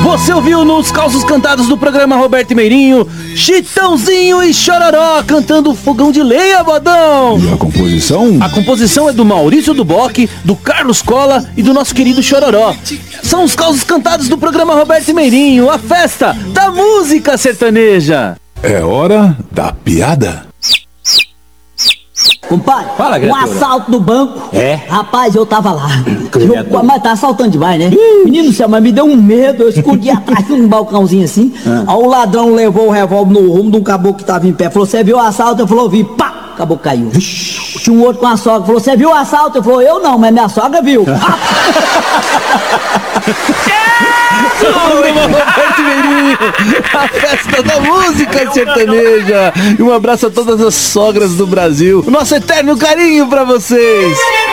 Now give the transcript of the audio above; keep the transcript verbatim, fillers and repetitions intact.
Você ouviu nos causos cantados do programa Roberto e Meirinho, Chitãozinho e Chororó cantando Fogão de Lenha, bodão. E a composição? A composição é do Maurício Duboc, do Carlos Cola e do nosso querido Chororó. São os causos cantados do programa Roberto e Meirinho, a festa da música sertaneja. É hora da piada. Compadre, Fala, um criatura. assalto no banco. É? Rapaz, eu tava lá. Criatura. Eu, mas tá assaltando demais, né? Menino do céu, mas me deu um medo. Eu escondi atrás de um balcãozinho assim. Aí o ladrão levou o revólver no rumo de um caboclo que tava em pé. Falou, você viu o assalto? Eu falou, vi. Pá! O caboclo caiu. Tinha um outro com a sogra. Falou, você viu o assalto? Eu falou, eu não, mas minha sogra viu. Programa Roberto e Meirinho, a festa da música sertaneja. E um abraço a todas as sogras do Brasil. Nosso eterno carinho pra vocês.